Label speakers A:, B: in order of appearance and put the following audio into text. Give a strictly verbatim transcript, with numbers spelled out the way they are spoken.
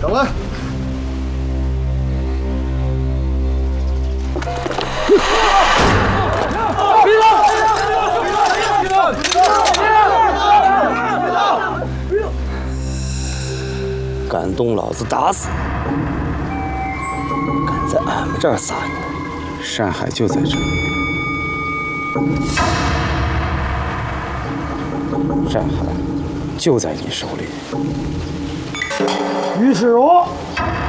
A: 上来！
B: 敢动老子打死你！敢在俺们这儿撒野，
C: 山海就在这里。山海就在你手里。
D: 于是我